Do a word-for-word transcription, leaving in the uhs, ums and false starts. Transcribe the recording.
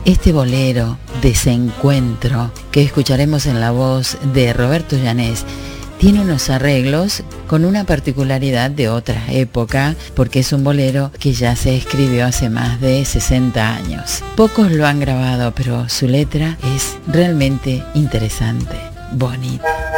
Este bolero, Desencuentro, que escucharemos en la voz de Roberto Llanés, tiene unos arreglos con una particularidad de otra época, porque es un bolero que ya se escribió hace más de sesenta años. Pocos lo han grabado, pero su letra es realmente interesante, bonita.